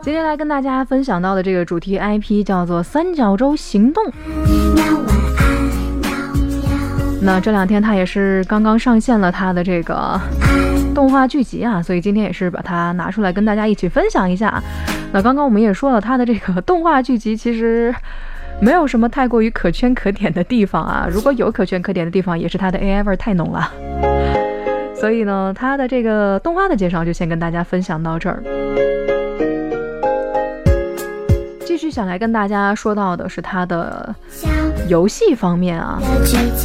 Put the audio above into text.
今天来跟大家分享到的这个主题 IP 叫做三角洲行动。那这两天它也是刚刚上线了它的这个动画剧集啊，所以今天也是把它拿出来跟大家一起分享一下。那刚刚我们也说了，它的这个动画剧集其实没有什么太过于可圈可点的地方啊，如果有可圈可点的地方，也是它的 AI 味太浓了。所以呢，它的这个动画的介绍就先跟大家分享到这儿。继续想来跟大家说到的是它的游戏方面啊。